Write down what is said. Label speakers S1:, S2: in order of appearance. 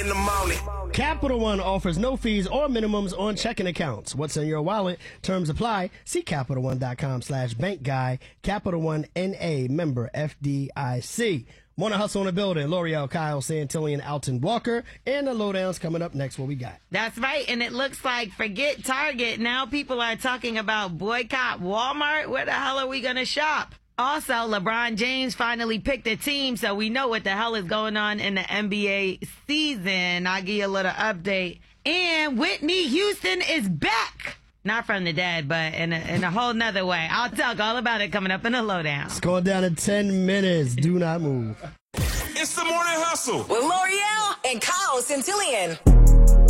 S1: In the morning.
S2: Capital One offers no fees or minimums on checking accounts. What's in your wallet? Terms apply. See CapitalOne.com/bank guide. Capital One N.A. member FDIC. Morning Hustle in the building. L'Oreal, Kyle Santillian, Alton Walker. And the lowdown's coming up next. What we got?
S3: That's right. And it looks like, forget Target. Now people are talking about boycott Walmart. Where the hell are we going to shop? Also, LeBron James finally picked a team, so we know what the hell is going on in the NBA season. I'll give you a little update. And Whitney Houston is back. Not from the dead, but in a whole nother way. I'll talk all about it coming up in the lowdown.
S2: It's going down in 10 minutes. Do not move.
S1: It's the Morning Hustle
S4: with L'Oreal and Kyle Santillian.